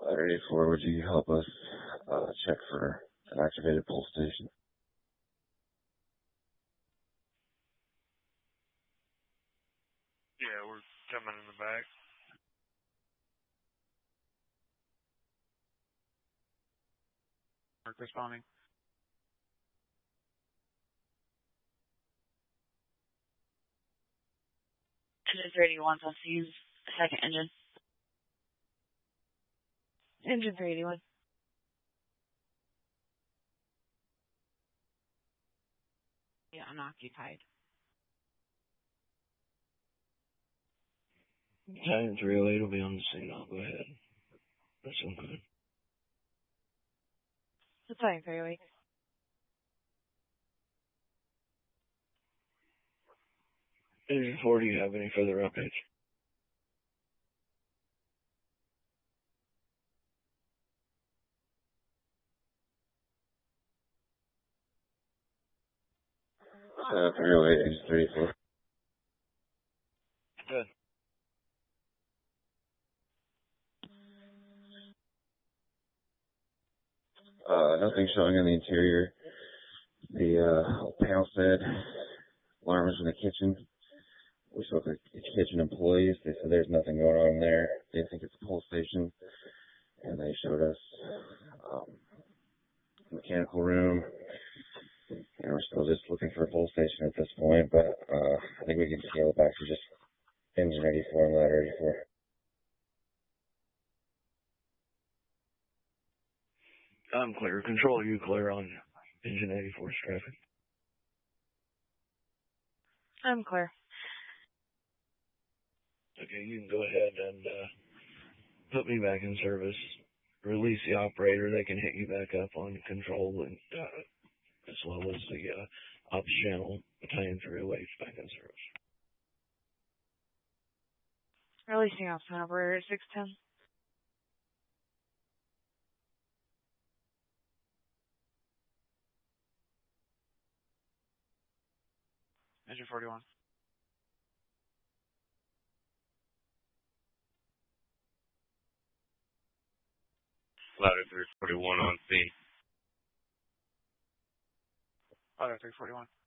84, would you help us check for an activated pull station? Yeah, we're coming in the back. Mark responding. Engine 381, I'll see second engine. Engine 381. Yeah, unoccupied. Time 308 will be on the scene. I'll go ahead. That's all good. The time 308. Engine 4, do you have any further updates? 308, Engine 34. Good. Nothing showing in the interior. The panel said alarm was in the kitchen. We spoke with the kitchen employees. They said there's nothing going on there. They think it's a pull station. And they showed us mechanical room. And we're still just looking for a pull station at this point. But I think we can scale it back to just engine 84 and ladder 84. I'm clear. Control, are you clear on engine 84's traffic? I'm clear. Okay, you can go ahead and put me back in service. Release the operator. They can hit you back up on control, and as well as the ops channel. Battalion 308 back in service. Releasing ops operator 610. Engine 41. Ladder 341 on scene. Ladder 341.